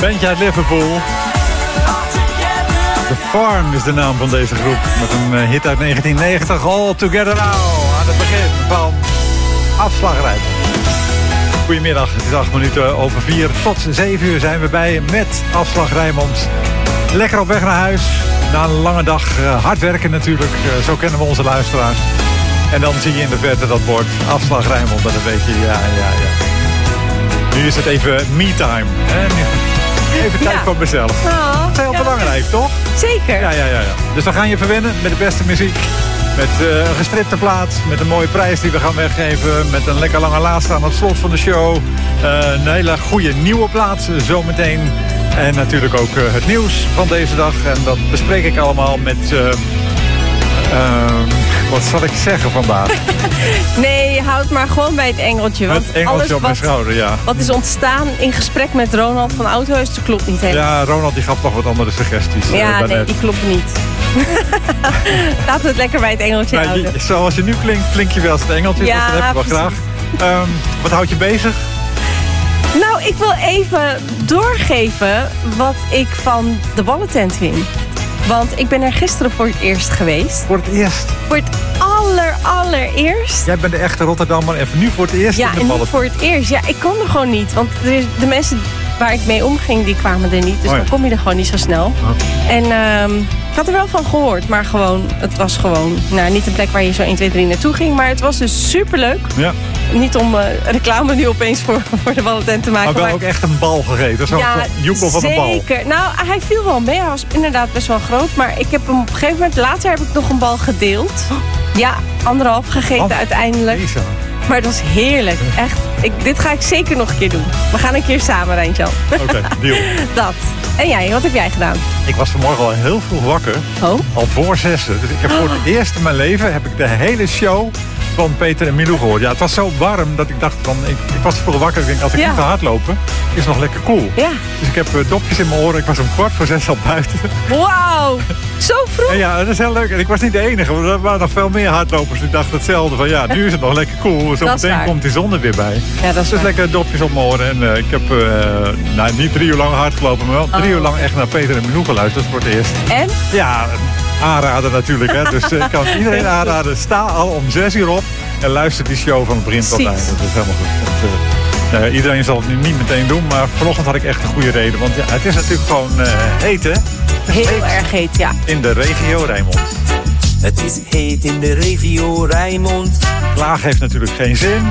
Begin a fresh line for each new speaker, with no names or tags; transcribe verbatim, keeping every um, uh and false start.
Bandje uit Liverpool. The Farm is de naam van deze groep. Met een hit uit negentien negentig. All Together Now. Aan het begin van Afslagrij. Goedemiddag, het is acht minuten over vier. Tot zeven uur zijn we bij je met Afslag Rijnmond. Lekker op weg naar huis. Na een lange dag uh, hard werken natuurlijk. Uh, zo kennen we onze luisteraars. En dan zie je in de verte dat bord Afslag Rijnmond. En dan weet je, ja, ja, ja. Nu is het even me-time. Hè? Even tijd ja. voor mezelf.
Oh,
dat is heel ja. belangrijk, toch?
Zeker.
Ja, ja, ja, ja. Dus we gaan je verwennen met de beste muziek. Met uh, een gestripte plaat. Met een mooie prijs die we gaan weggeven. Met een lekker lange laatste aan het slot van de show. Uh, een hele goede nieuwe plaat zometeen. En natuurlijk ook uh, het nieuws van deze dag. En dat bespreek ik allemaal met... Uh, uh, wat zal ik zeggen vandaag?
Nee, houd maar gewoon bij het engeltje. Want
het engeltje
alles
op mijn
wat,
schouder, ja.
Wat is ontstaan in gesprek met Ronald van Oudheus, dat klopt niet helemaal.
Ja, Ronald die gaf toch wat andere suggesties.
Ja,
uh,
nee, die klopt niet. Laten we het lekker bij het engeltje
maar
houden.
Je, zoals je nu klinkt, klink je wel als het engeltje.
Ja,
dus dat heb ik wel graag. Um, wat houdt je bezig?
Nou, ik wil even doorgeven wat ik van de ballentent vind. Want ik ben er gisteren voor het eerst geweest.
Voor het eerst?
Voor het aller, allereerst.
Jij bent de echte Rotterdammer en nu voor het eerst
ja,
in de ballentent.
Ja, voor het eerst. Ja, ik kon er gewoon niet. Want er is, de mensen waar ik mee omging, die kwamen er niet. Dus oh ja. dan kom je er gewoon niet zo snel. Oh. En um, ik had er wel van gehoord. Maar gewoon, het was gewoon, nou, niet een plek waar je zo één, twee, drie naartoe ging. Maar het was dus superleuk. Ja. Niet om uh, reclame nu opeens voor, voor de ballentent te maken.
Maar wel
maar
ook echt een bal gegeten. Zo'n
ja,
joekel van een bal.
Zeker. Nou, hij viel wel mee. Hij was inderdaad best wel groot. Maar ik heb hem op een gegeven moment... Later heb ik nog een bal gedeeld. Ja, anderhalf gegeten oh, uiteindelijk. Lisa. Maar het was heerlijk. Echt. Ik, dit ga ik zeker nog een keer doen. We gaan een keer samen, Rijntjan.
Oké, okay, deal.
Dat. En jij, wat heb jij gedaan?
Ik was vanmorgen al heel vroeg wakker.
Oh?
Al voor zessen. Dus ik heb voor het eerst in mijn leven... heb ik de hele show... van Peter en Milou gehoord. Ja, het was zo warm dat ik dacht van... Ik, ik was vroeg wakker. Ik denk, als ik ja. niet ga hardlopen, is het nog lekker koel.
Ja.
Dus ik heb uh, dopjes in mijn oren. Ik was om kwart voor zes al buiten.
Wauw, zo vroeg.
En ja, dat is heel leuk. En ik was niet de enige. Want er waren nog veel meer hardlopers. Die dachten hetzelfde van, ja, nu is het nog lekker koel. Zo meteen komt die zon er weer bij.
Ja, dat is
dus waar. Lekker dopjes op mijn oren. En uh, ik heb, uh, nou, niet drie uur lang hard gelopen, maar wel oh. drie uur lang echt naar Peter en Milou geluisterd voor het eerst.
En?
Ja, aanraden natuurlijk. Hè. Dus uh, ik kan iedereen aanraden. Sta al om zes uur op. En luister die show van het begin tot eind. Dat is helemaal goed. Want, uh, iedereen zal het nu niet meteen doen. Maar vanochtend had ik echt een goede reden. Want ja, het is natuurlijk gewoon uh, heet, hè?
Heel heet erg heet, ja.
In de regio Rijnmond.
Het is heet in de regio Rijnmond.
Klaag heeft natuurlijk geen zin.